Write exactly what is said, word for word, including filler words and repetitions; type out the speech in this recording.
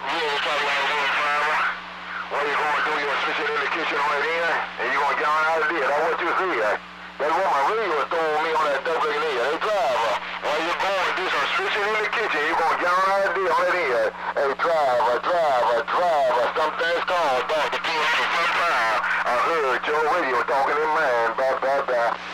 Yeah, it's probably like one five. What you going to do? You're switching in the kitchen right in, and you're going to get on out of there. That's what you see. Eh? That's what my radio was throwing me on that double in there. Hey, driver, while you're going to do some switching in the kitchen, you're going to get on out of there on that end. Hey, driver, driver, driver, something's called, dog. The P M sometime. I heard your radio talking in mine. Bye, bye, bye.